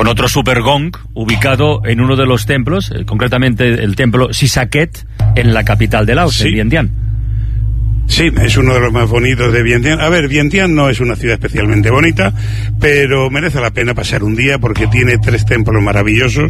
con otro supergong ubicado en uno de los templos, concretamente el templo Sisaket, en la capital de Laos, sí, en Vientiane. Sí, es uno de los más bonitos de Vientiane. A ver, Vientiane no es una ciudad especialmente bonita, pero merece la pena pasar un día porque tiene 3 templos maravillosos.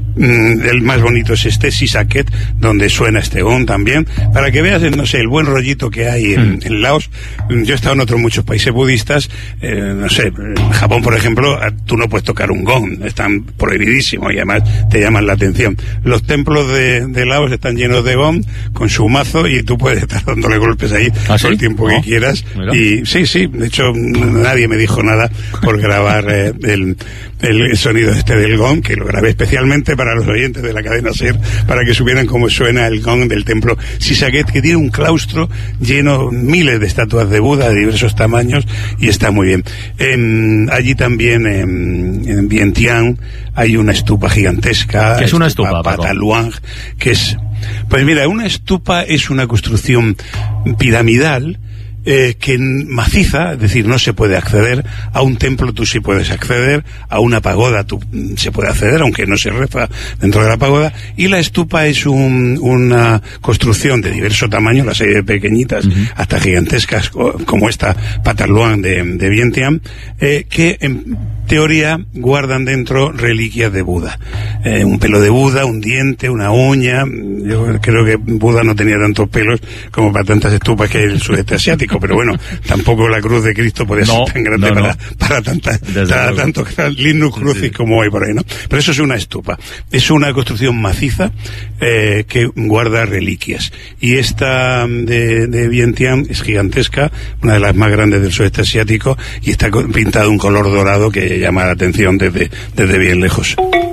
El más bonito es este, Sisaket, donde suena este gong también, para que veas, no sé, el buen rollito que hay en Laos. Yo he estado en otros muchos países budistas, no sé, en Japón, por ejemplo, tú no puedes tocar un gong, están prohibidísimos y además te llaman la atención. Los templos de Laos están llenos de gong, con su mazo, y tú puedes estar dándole golpes ahí todo el tiempo que quieras. Mira. Y sí, de hecho nadie me dijo nada por grabar el sonido del gong, que lo grabé especialmente para los oyentes de la cadena SER, para que supieran cómo suena el gong del templo Sisaket, que tiene un claustro lleno, miles de estatuas de Buda de diversos tamaños, y está muy bien. Allí también en Vientiane hay una estupa gigantesca. ¿Qué es una estupa, Pataluang, que es... Pues mira, una estupa es una construcción piramidal que maciza, es decir, no se puede acceder. A un templo tú sí puedes acceder, a una pagoda tú se puede acceder, aunque no se reza dentro de la pagoda, y la estupa es una construcción de diverso tamaño, las hay de pequeñitas hasta gigantescas, como esta Pataluang de Vientiane, que en teoría guardan dentro reliquias de Buda, un pelo de Buda, un diente, una uña. Yo creo que Buda no tenía tantos pelos como para tantas estupas que hay en el sudeste asiático, pero bueno, tampoco la cruz de Cristo podía ser tan grande para tantos Linus Crucis como hay por ahí, ¿no? Pero eso es una estupa, es una construcción maciza que guarda reliquias, y esta de Vientiane es gigantesca, una de las más grandes del sudeste asiático, y está pintada de un color dorado que llama la atención desde bien lejos.